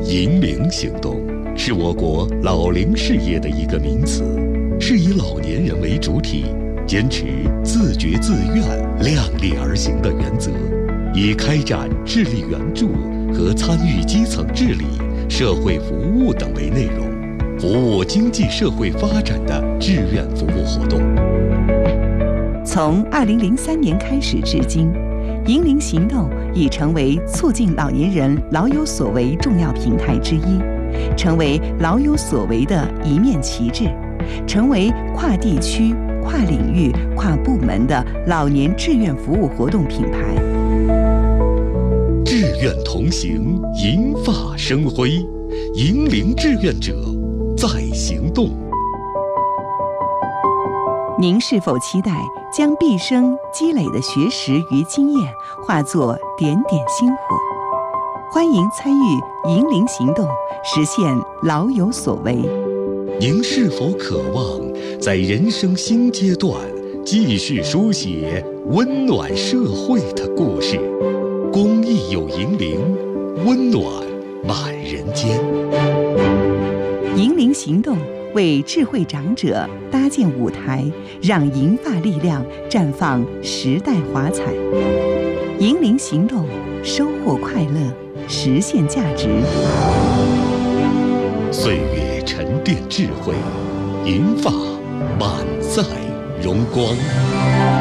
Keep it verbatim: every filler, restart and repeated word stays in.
银龄行动是我国老龄事业的一个名词，是以老年人为主体，坚持自觉自愿、量力而行的原则，以开展智力援助和参与基层治理、社会服务等为内容，服务经济社会发展的志愿服务活动。 从二零零三年开始至今，银龄行动已成为促进老年人老有所为重要平台之一，成为老有所为的一面旗帜，成为跨地区、跨领域、跨部门的老年志愿服务活动品牌。 志愿同行，银发生辉，银龄志愿者在行动。 您是否期待将毕生积累的学识与经验化作点点星火？欢迎参与银龄行动，实现老有所为。 您是否渴望在人生新阶段继续书写温暖社会的故事？公益有银龄，温暖满人间。 银龄行动为智慧长者搭建舞台，让银发力量绽放时代华彩。银龄行动，收获快乐，实现价值。 岁月沉淀智慧，银发满载荣光。